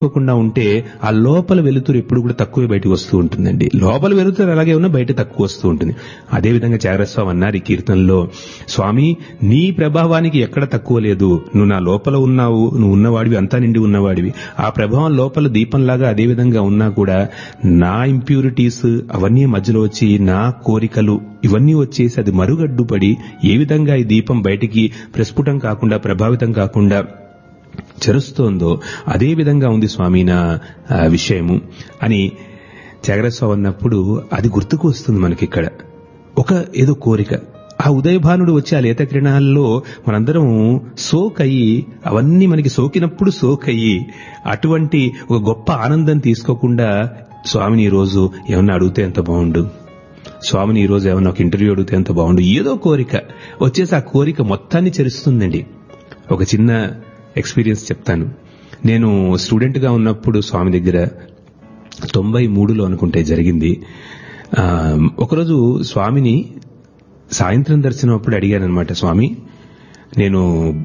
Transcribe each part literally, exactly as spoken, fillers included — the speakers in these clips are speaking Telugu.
కుండా ఉంటే ఆ లోపల వెలుతురు ఎప్పుడు కూడా తక్కువే బయటకు వస్తూ ఉంటుందండి. లోపల వెలుతురు అలాగే ఉన్నా బయట తక్కువ వస్తూ ఉంటుంది. అదేవిధంగా జాగ్రత్త స్వామి అన్నారు ఈ కీర్తనలో, స్వామి నీ ప్రభావానికి ఎక్కడ తక్కువ లేదు, నువ్వు నా లోపల ఉన్నావు, నువ్వు ఉన్నవాడివి, అంతా నిండి ఉన్నవాడివి. ఆ ప్రభావం లోపల దీపంలాగా అదే విధంగా ఉన్నా కూడా నా ఇంప్యూరిటీస్ అవన్నీ మధ్యలో వచ్చి నా కోరికలు ఇవన్నీ వచ్చేసి అది మరుగడ్డుపడి ఏ విధంగా ఈ దీపం బయటికి ప్రస్ఫుటం కాకుండా ప్రభావితం కాకుండా చరుస్తోందో అదే విధంగా ఉంది స్వామి నా విషయము అని జాగ్రత్త స్వామి అన్నప్పుడు అది గుర్తుకు వస్తుంది మనకి. ఇక్కడ ఒక ఏదో కోరిక, ఆ ఉదయభానుడు వచ్చి ఆ లేత కిరణాల్లో మనందరం సోక్ అయ్యి అవన్నీ మనకి సోకినప్పుడు సోక్ అయ్యి అటువంటి ఒక గొప్ప ఆనందం తీసుకోకుండా స్వామిని ఈరోజు ఏమన్నా అడిగితే ఎంత బాగుండు, స్వామిని ఈరోజు ఏమన్నా ఒక ఇంటర్వ్యూ అడిగితే ఎంత బాగుండు, ఏదో కోరిక వచ్చేసి ఆ కోరిక మొత్తాన్ని చెరుస్తుందండి. ఒక చిన్న ఎక్స్పీరియన్స్ చెప్తాను. నేను స్టూడెంట్ గా ఉన్నప్పుడు స్వామి దగ్గర తొంభై మూడులో అనుకుంటే జరిగింది. ఒకరోజు స్వామిని సాయంత్రం దర్శనం అప్పుడు అడిగాను అనమాట, స్వామి నేను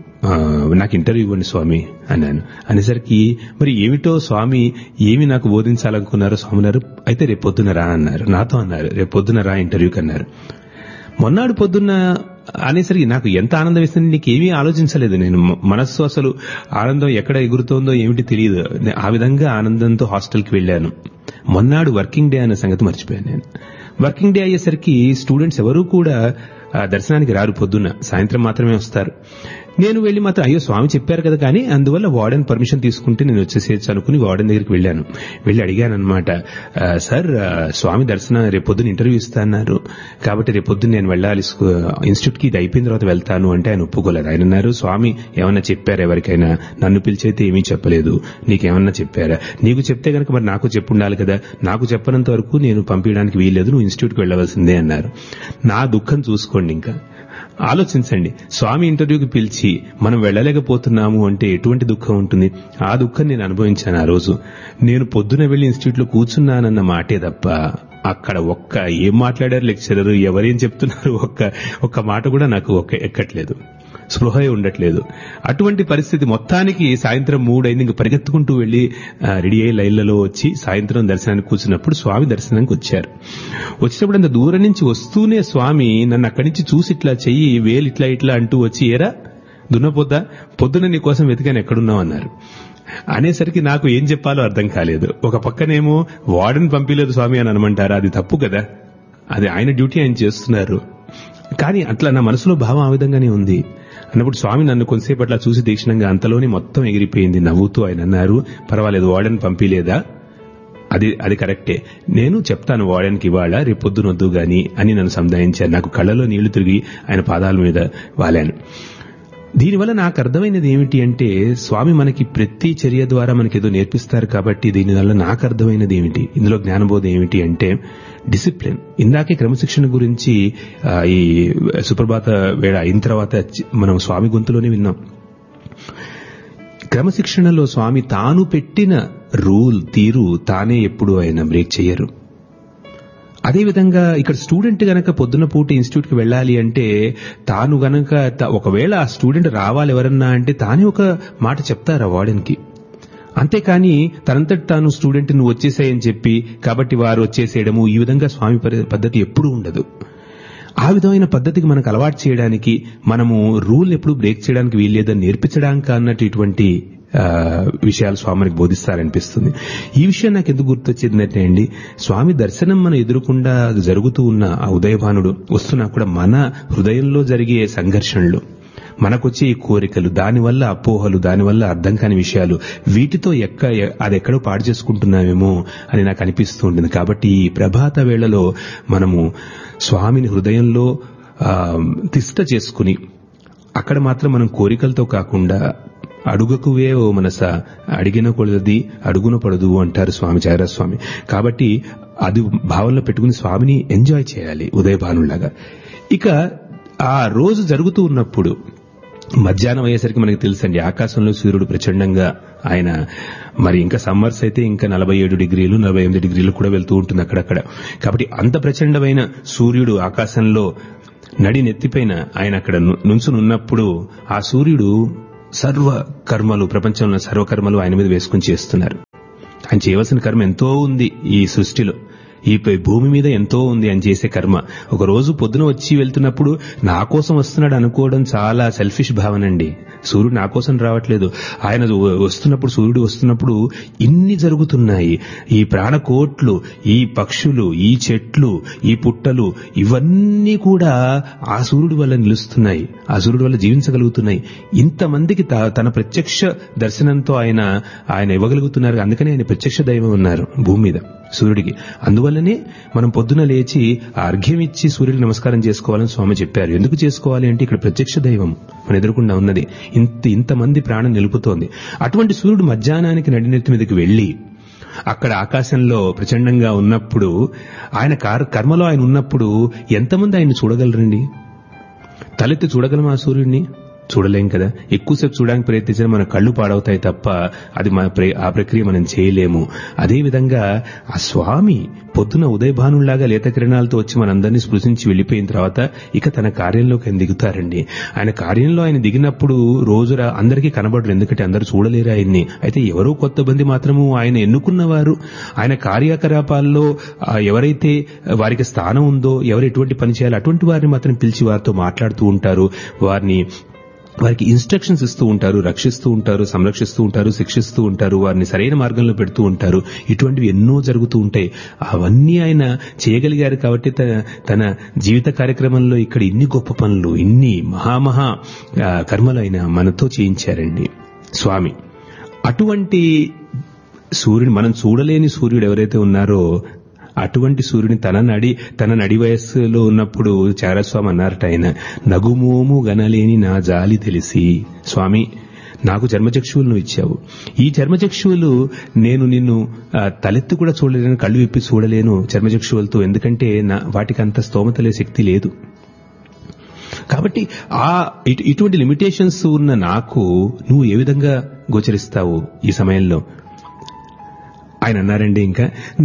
నాకు ఇంటర్వ్యూ ఇవ్వండి స్వామి అన్నాను. అనేసరికి మరి ఏమిటో స్వామి ఏమి నాకు బోధించాలనుకున్నారో స్వామి అన్నారు, అయితే రేపు పొద్దున రా అన్నారు. నాతో అన్నారు రేపు పొద్దున రా ఇంటర్వ్యూకి అన్నారు. మొన్నాడు పొద్దున్న అనేసరికి నాకు ఎంత ఆనందం ఇస్తుంది, నీకేమీ ఆలోచించలేదు. నేను మనస్సు అసలు ఆనందం ఎక్కడ ఎగురుతోందో ఏమిటి తెలియదు. ఆ విధంగా ఆనందంతో హాస్టల్కి వెళ్ళాను. మొన్నాడు వర్కింగ్ డే అనే సంగతి మర్చిపోయాను. నేను వర్కింగ్ డే అయ్యేసరికి స్టూడెంట్స్ ఎవరూ కూడా దర్శనానికి రారు, పొద్దున్న సాయంత్రం మాత్రమే వస్తారు. నేను వెళ్లి మాత్రం అయ్యో స్వామి చెప్పారు కదా కానీ అందువల్ల వార్డెన్ పర్మిషన్ తీసుకుంటే నేను వచ్చేసేయచ్చు అనుకుని వార్డెన్ దగ్గరికి వెళ్ళాను. వెళ్ళి అడిగాను అనమాట, సార్ స్వామి దర్శనం రేపు పొద్దున్న ఇంటర్వ్యూ ఇస్తాన్నారు కాబట్టి రేపు పొద్దున్న నేను వెళ్ళాలి ఇన్స్టిట్యూట్ కి, ఇది అయిపోయిన తర్వాత వెళ్తాను అంటే ఆయన ఒప్పుకోలేదు. ఆయన అన్నారు, స్వామి ఏమన్నా చెప్పారా ఎవరికైనా, నన్ను పిలిచైతే ఏమీ చెప్పలేదు, నీకేమన్నా చెప్పారా, నీకు చెప్తే కనుక మరి నాకు చెప్పుండాలి కదా, నాకు చెప్పనంత వరకు నేను పంపించడానికి వీల్లేదు, నువ్వు ఇన్స్టిట్యూట్కి వెళ్ళవలసిందే అన్నారు. నా దుఃఖం చూసుకోండి. ఇంకా ఆలోచించండి, స్వామి ఇంటర్వ్యూకి పిలిచి మనం వెళ్ళలేకపోతున్నాము అంటే ఎటువంటి దుఃఖం ఉంటుంది. ఆ దుఃఖం నేను అనుభవించాను ఆ రోజు. నేను పొద్దున వెళ్లి ఇన్స్టిట్యూట్ లో కూర్చున్నానన్న మాటే తప్ప అక్కడ ఒక్క ఏం మాట్లాడారు లెక్చరర్, ఎవరేం చెప్తున్నారు, ఒక్క ఒక్క మాట కూడా నాకు ఒక్క ఎక్కట్లేదు, స్పృహ ఉండట్లేదు. అటువంటి పరిస్థితి మొత్తానికి సాయంత్రం మూడైంది. ఇంక పరిగెత్తుకుంటూ వెళ్లి రెడీ అయ్యి లైన్లలో వచ్చి సాయంత్రం దర్శనానికి కూర్చున్నప్పుడు స్వామి దర్శనానికి వచ్చారు. వచ్చినప్పుడు అంత దూరం నుంచి వస్తూనే స్వామి నన్ను అక్కడి నుంచి చూసి ఇట్లా చెయ్యి వేలు ఇట్లా ఇట్లా అంటూ వచ్చి, ఏరా దున్నపోద్దా పొద్దున నీ కోసం వెతికాను ఎక్కడున్నావు అన్నారు. అనేసరికి నాకు ఏం చెప్పాలో అర్థం కాలేదు. ఒక పక్కనేమో వార్డెన్ పంపిలేదు స్వామి అని అనమంటారా, అది తప్పు కదా, అది ఆయన డ్యూటీ ఆయన చేస్తున్నారు. కానీ అట్లా నా మనసులో భావం ఆ విధంగానే ఉంది. అన్నప్పుడు స్వామి నన్ను కొంతసేపు అట్లా చూసి తీక్షణంగా అంతలోనే మొత్తం ఎగిరిపోయింది. నవ్వుతూ ఆయన అన్నారు, పర్వాలేదు వార్డెన్ పంపిలేదా, అది అది కరెక్టే, నేను చెప్తాను వార్డెన్కి ఇవాళ రేపు పొద్దున వద్దు గాని అని నన్ను సంధాయించారు. నాకు కళ్ళలో నీళ్లు తిరిగి ఆయన పాదాల మీద వాలాను. దీనివల్ల నాకు అర్థమైనది ఏమిటి అంటే, స్వామి మనకి ప్రతి చర్య ద్వారా మనకేదో నేర్పిస్తారు కాబట్టి దీనివల్ల నాకు అర్థమైనది ఏమిటి, ఇందులో జ్ఞానబోధం ఏమిటి అంటే డిసిప్లిన్. ఇందాకే క్రమశిక్షణ గురించి ఈ సుప్రభాత వేళ అయిన తర్వాత మనం స్వామి గొంతులోనే విన్నాం. క్రమశిక్షణలో స్వామి తాను పెట్టిన రూల్ తీరు తానే ఎప్పుడు ఆయన బ్రేక్ చేయరు. అదేవిధంగా ఇక్కడ స్టూడెంట్ గనక పొద్దున పూట ఇన్స్టిట్యూట్ కి వెళ్ళాలి అంటే తాను గనక ఒకవేళ ఆ స్టూడెంట్ రావాలి ఎవరన్నా అంటే తానే ఒక మాట చెప్తారు వార్డెన్ కి. అంతేకాని తనంతటి తాను స్టూడెంట్ నువ్వు వచ్చేసాయని చెప్పి కాబట్టి వారు వచ్చేసేయడము, ఈ విధంగా స్వామి పద్ధతి ఎప్పుడూ ఉండదు. ఆ విధమైన పద్ధతికి మనకు అలవాటు చేయడానికి, మనము రూల్ ఎప్పుడు బ్రేక్ చేయడానికి వీల్లేదని నేర్పించడానికి అన్నట్టు ఇటువంటి విషయాలు స్వామికి బోధిస్తారనిపిస్తుంది. ఈ విషయం నాకు ఎందుకు గుర్తొచ్చిందంటే అండి, స్వామి దర్శనం మనం ఎదురుకుండా జరుగుతూ ఉన్న ఆ ఉదయభానుడు వస్తున్నా కూడా మన హృదయంలో జరిగే సంఘర్షణలు, మనకొచ్చే ఈ కోరికలు, దానివల్ల అపోహలు, దానివల్ల అర్థం కాని విషయాలు, వీటితో ఎక్క అది ఎక్కడో పాడు చేసుకుంటున్నామేమో అని నాకు అనిపిస్తూ ఉంటుంది. కాబట్టి ఈ ప్రభాత వేళలో మనము స్వామిని హృదయంలో తిష్ట చేసుకుని అక్కడ మాత్రం మనం కోరికలతో కాకుండా అడుగకువే ఓ మనస అడిగిన కొలది అడుగున పడదు అంటారు స్వామి జాగ్రత్త స్వామి. కాబట్టి అది భావనలో పెట్టుకుని స్వామిని ఎంజాయ్ చేయాలి ఉదయభానులాగా. ఇక ఆ రోజు జరుగుతూ ఉన్నప్పుడు మధ్యాహ్నం అయ్యేసరికి మనకి తెలుసండి, ఆకాశంలో సూర్యుడు ప్రచండంగా ఆయన మరి ఇంకా సమ్మర్స్ అయితే ఇంకా నలభై ఏడు డిగ్రీలు నలభై ఎనిమిది డిగ్రీలు కూడా వెళ్తూ ఉంటుంది అక్కడక్కడ. కాబట్టి అంత ప్రచండమైన సూర్యుడు ఆకాశంలో నడి నెత్తిపైన ఆయన అక్కడ నుంచునున్నప్పుడు ఆ సూర్యుడు సర్వ కర్మలు, ప్రపంచంలో సర్వకర్మలు ఆయన మీద వేసుకుని చేస్తున్నారు. ఆయన చేయవలసిన కర్మ ఎంతో ఉంది ఈ సృష్టిలో, ఈ భూమి మీద ఎంతో ఉంది ఆయన చేసే కర్మ. ఒక రోజు పొద్దున వచ్చి వెళ్తున్నప్పుడు నా కోసం వస్తున్నాడు అనుకోవడం చాలా సెల్ఫిష్ భావన అండి. సూర్యుడు నా కోసం రావట్లేదు, ఆయన వస్తున్నప్పుడు, సూర్యుడు వస్తున్నప్పుడు ఇన్ని జరుగుతున్నాయి. ఈ ప్రాణకోట్లు, ఈ పక్షులు, ఈ చెట్లు, ఈ పుట్టలు, ఇవన్నీ కూడా ఆ సూర్యుడి వల్ల నిలుస్తున్నాయి, ఆ సూర్యుడి వల్ల జీవించగలుగుతున్నాయి. ఇంతమందికి తన ప్రత్యక్ష దర్శనంతో ఆయన ఆయన ఇవ్వగలుగుతున్నారు. అందుకని ఆయన ప్రత్యక్ష దైవం ఉన్నారు భూమి మీద సూర్యుడికి. అందువల్లనే మనం పొద్దున లేచి అర్ఘ్యం ఇచ్చి సూర్యుడికి నమస్కారం చేసుకోవాలని స్వామి చెప్పారు. ఎందుకు చేసుకోవాలి అంటే ఇక్కడ ప్రత్యక్ష దైవం మన ఎదురుకుండా ఉన్నది, ఇంత ఇంతమంది ప్రాణం నిలుపుతోంది. అటువంటి సూర్యుడు మధ్యాహ్నానికి నడినెత్తి మీదకి వెళ్లి అక్కడ ఆకాశంలో ప్రచండంగా ఉన్నప్పుడు, ఆయన కర్మలో ఆయన ఉన్నప్పుడు ఎంతమంది ఆయన చూడగలరండి? తలెత్తి చూడగలమా ఆ సూర్యుడిని? చూడలేం కదా. ఎక్కువసేపు చూడడానికి ప్రయత్నించినా మన కళ్ళు పాడవుతాయి తప్ప అది ఆ ప్రక్రియ మనం చేయలేము. అదేవిధంగా ఆ స్వామి పొద్దున ఉదయభానుల్లాగా లేత కిరణాలతో వచ్చి మనందరినీ స్పృశించి వెళ్లిపోయిన తర్వాత ఇక తన కార్యంలోకి ఆయన దిగుతారండి. ఆయన కార్యంలో ఆయన దిగినప్పుడు రోజు అందరికీ కనబడరు, ఎందుకంటే అందరూ చూడలేరు ఆయన్ని. అయితే ఎవరో కొత్త మంది మాత్రము ఆయన ఎన్నుకున్నవారు, ఆయన కార్యకలాపాల్లో ఎవరైతే వారికి స్థానం ఉందో, ఎవరు ఎటువంటి పని చేయాలో అటువంటి వారిని మాత్రం పిలిచి వారితో మాట్లాడుతూ ఉంటారు, వారిని వారికి ఇన్స్ట్రక్షన్స్ ఇస్తూ ఉంటారు, రక్షిస్తూ ఉంటారు, సంరక్షిస్తూ ఉంటారు, శిక్షిస్తూ ఉంటారు, వారిని సరైన మార్గంలో పెడుతూ ఉంటారు. ఇటువంటివి ఎన్నో జరుగుతూ ఉంటాయి. అవన్నీ ఆయన చేయగలిగారు కాబట్టి తన జీవిత కార్యక్రమంలో ఇక్కడ ఇన్ని గొప్ప పనులు, ఇన్ని మహామహా కర్మలు ఆయన మనతో చేయించారండి స్వామి. అటువంటి సూర్యుని, మనం చూడలేని సూర్యుడు ఎవరైతే ఉన్నారో అటువంటి సూర్యుని తన నడి తన నడి వయస్సులో ఉన్నప్పుడు చారస్వామి అన్నారట, ఆయన నగుమోము గనలేని నా జాలి తెలిసి, స్వామి నాకు జన్మచక్షువులు నువ్వు ఇచ్చావు, ఈ చర్మచక్షువులు నేను నిన్ను తలెత్తి కూడా చూడలేను, కళ్ళు విప్పి చూడలేను చర్మచక్షువులతో, ఎందుకంటే నా వాటికి అంత స్తోమతలే శక్తి లేదు. కాబట్టి ఆ ఇటువంటి లిమిటేషన్స్ ఉన్న నాకు నువ్వు ఏ విధంగా గోచరిస్తావు ఈ సమయంలో? ఆయన అన్నారండి, ఇంకా